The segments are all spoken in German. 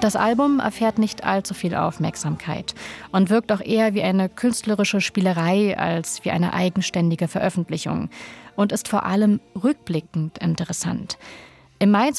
Das Album erfährt nicht allzu viel Aufmerksamkeit und wirkt auch eher wie eine künstlerische Spielerei als wie eine eigenständige Veröffentlichung und ist vor allem rückblickend interessant. Im Mai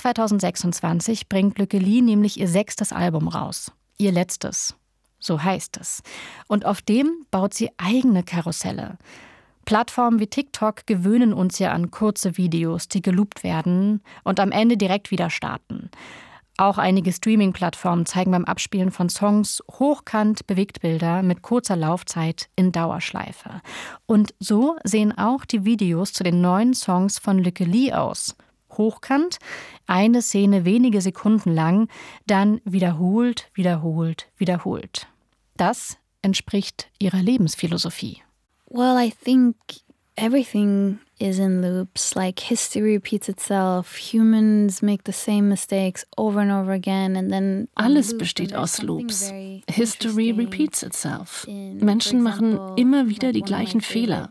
2026 bringt Lykke Li nämlich ihr 6. Album raus. Ihr letztes. So heißt es. Und auf dem baut sie eigene Karusselle. Plattformen wie TikTok gewöhnen uns ja an kurze Videos, die geloopt werden und am Ende direkt wieder starten. Auch einige Streaming-Plattformen zeigen beim Abspielen von Songs hochkant Bewegtbilder mit kurzer Laufzeit in Dauerschleife. Und so sehen auch die Videos zu den neuen Songs von Lykke Li aus. Hochkant, eine Szene wenige Sekunden lang, dann wiederholt, wiederholt, wiederholt. Das entspricht ihrer Lebensphilosophie. Well, I think everything is in loops. Like history repeats itself. Humans make the same mistakes over and over again and then alles besteht aus Loops. History repeats itself. Menschen machen immer wieder die gleichen Fehler.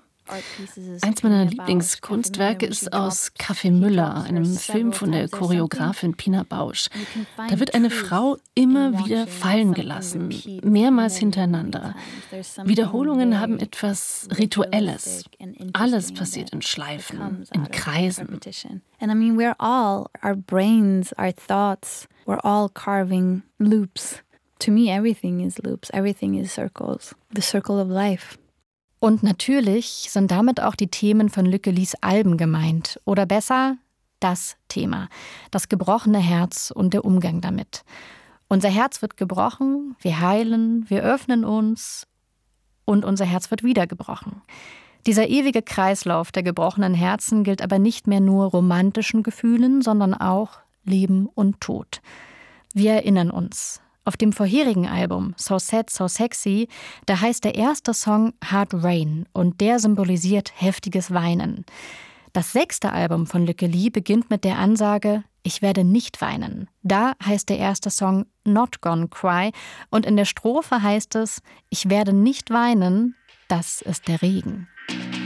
Eins meiner Lieblingskunstwerke ist aus Café Müller, einem Film von der Choreografin Pina Bausch. Da wird eine Frau immer wieder fallen gelassen, mehrmals hintereinander. Wiederholungen haben etwas Rituelles. Alles passiert in Schleifen, in Kreisen. And I mean, we're all, our brains, our thoughts, we're all carving loops. To me, everything is loops, everything is circles, the circle of life. Und natürlich sind damit auch die Themen von Lykke Lis Alben gemeint. Oder besser, das Thema. Das gebrochene Herz und der Umgang damit. Unser Herz wird gebrochen, wir heilen, wir öffnen uns und unser Herz wird wieder gebrochen. Dieser ewige Kreislauf der gebrochenen Herzen gilt aber nicht mehr nur romantischen Gefühlen, sondern auch Leben und Tod. Wir erinnern uns. Auf dem vorherigen Album So Sad, So Sexy, da heißt der erste Song Hard Rain und der symbolisiert heftiges Weinen. Das 6. Album von Lykke Li beginnt mit der Ansage Ich werde nicht weinen. Da heißt der erste Song Not Gonna Cry und in der Strophe heißt es Ich werde nicht weinen, das ist der Regen.